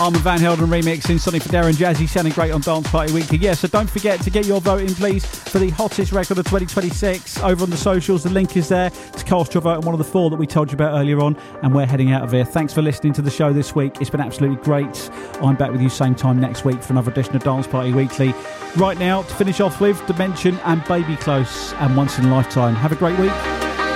Armand Van Helden remixing Sonny Fodera and Jazzy, sounding great on Dance Party Weekly. Yeah, so don't forget to get your vote in, please, for the hottest record of 2026 over on the socials. The link is there to cast your vote on one of the 4 that we told you about earlier on, and we're heading out of here. Thanks for listening to the show this week. It's been absolutely great. I'm back with you same time next week for another edition of Dance Party Weekly. Right now, to finish off with, Dimension and Baby Close and Once in a Lifetime. Have a great week.